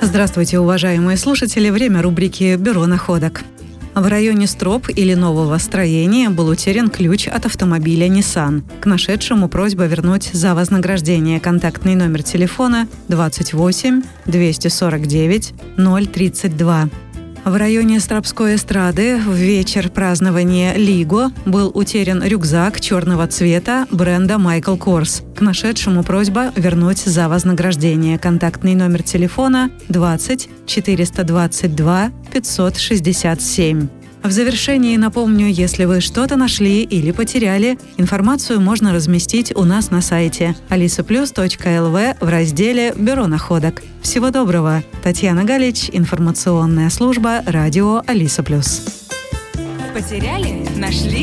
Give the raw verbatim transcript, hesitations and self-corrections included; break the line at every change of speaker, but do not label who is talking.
Здравствуйте, уважаемые слушатели. Время рубрики «Бюро находок». В районе Строп или Нового строения был утерян ключ от автомобиля Nissan. К нашедшему просьба вернуть за вознаграждение. Контактный номер телефона двадцать восемь двести сорок девять ноль тридцать два. В районе Стропской эстрады в вечер празднования Лиго был утерян рюкзак черного цвета бренда Michael Kors. К нашедшему просьба вернуть за вознаграждение. Контактный номер телефона двадцать четыреста двадцать два пятьсот шестьдесят семь. В завершении напомню, если вы что-то нашли или потеряли, информацию можно разместить у нас на сайте алиса плюс точка эл ви в разделе «Бюро находок». Всего доброго! Татьяна Галич, информационная служба радио Алиса Плюс.
Потеряли? Нашли?